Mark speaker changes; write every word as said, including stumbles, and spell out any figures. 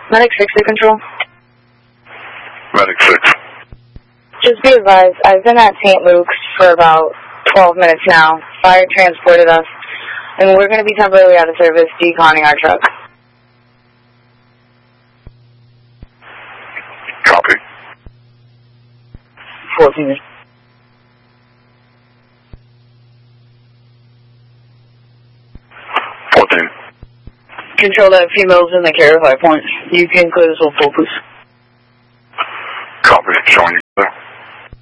Speaker 1: Medic six to control.
Speaker 2: Medic six.
Speaker 1: Just be advised, I've been at Saint Luke's for about twelve minutes now. Fire transported us, and we're going to be temporarily out of service, deconning our truck.
Speaker 2: Copy.
Speaker 1: fourteen.
Speaker 2: fourteen.
Speaker 1: Control that female's in the Carify point. You can clear this whole full, please.